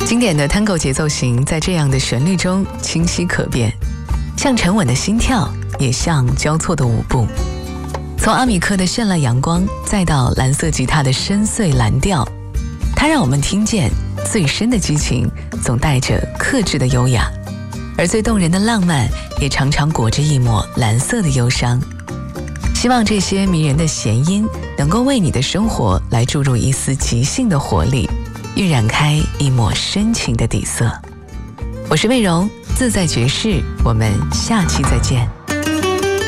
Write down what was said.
经典的探戈节奏型在这样的旋律中清晰可辨，像沉稳的心跳，也像交错的舞步。从阿米克的绚烂阳光，再到蓝色吉他的深邃蓝调，它让我们听见最深的激情总带着克制的优雅，而最动人的浪漫也常常裹着一抹蓝色的忧伤。希望这些迷人的弦音能够为你的生活来注入一丝即兴的活力，晕染开一抹深情的底色。我是魏荣，自在爵士，我们下期再见。